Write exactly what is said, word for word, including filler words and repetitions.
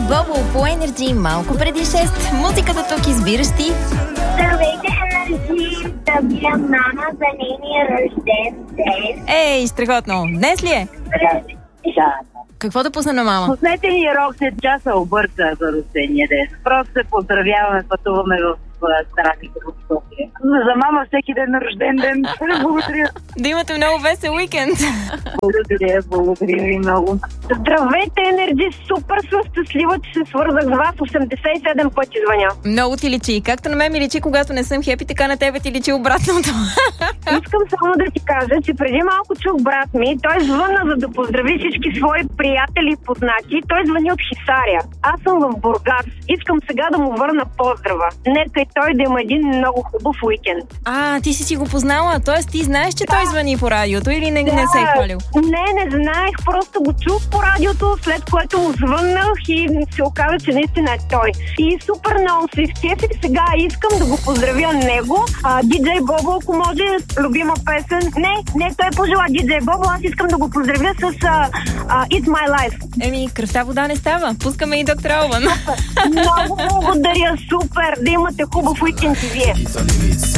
Бобо по Energy малко преди шест. Музиката тук избираш ти. Здравейте, Energy! Събирам мама за нейния рожден ден. Ей, страхотно. Днес ли е? Да. Какво да пусна на мама? Пуснете ни Роксет, часа обърка за рождения ден. Просто се поздравяваме, пътуваме в трафика в София. За мама всеки ден на рожден ден. Благодаря. Да имате много весел уикенд. Благодаря, благодаря ви много. Здравейте, Енерджи! Супер съм щастлива, че се свързах с вас. осемдесет и седем пъти звъня. Много ти личи. Както на мен ми личи, когато не съм хепи, така на тебе ти личи обратното. Искам само да ти кажа, че преди малко чух брат ми. Той звъна, за да поздрави всички свои приятели и познати. Той звъни от Хисаря. Аз съм в Бургас. Искам сега да му върна поздрава. Нека и той да има един много хубав уикенд. А, ти си си го познала. Тоест ти знаеш, че той звъни по радиото или не, Да. не се е хвалил? Не, не знаех. Просто го чух по радиото, след което му звъннах и се оказа, че наистина е той. И супер много се изчефих. Сега искам да го поздравя него. А, диджей Бобо, ако може, любима песен. Не, не, той пожела диджей Бобо. Аз искам да го поздравя с а, а, It's My Life. Еми, кръвта вода не става. Пускаме и доктор Албан. Много благодаря, супер. Да имате хубав уикенд и вие.